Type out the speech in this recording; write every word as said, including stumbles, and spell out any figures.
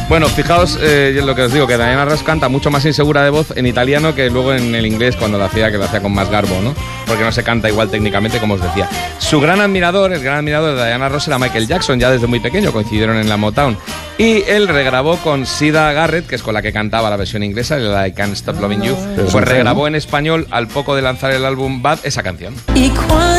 Bueno, fijaos eh, lo que os digo, que Diana Ross canta mucho más insegura de voz en italiano que luego en el inglés cuando lo hacía, que lo hacía con más garbo, ¿no? Porque no se canta igual técnicamente, como os decía. Su gran admirador, el gran admirador de Diana Ross era Michael Jackson, ya desde muy pequeño, coincidieron en la Motown. Y él regrabó con Sida Garrett, que es con la que cantaba la versión inglesa, la I Can't Stop Loving You, pues regrabó en español al poco de lanzar el álbum Bad esa canción.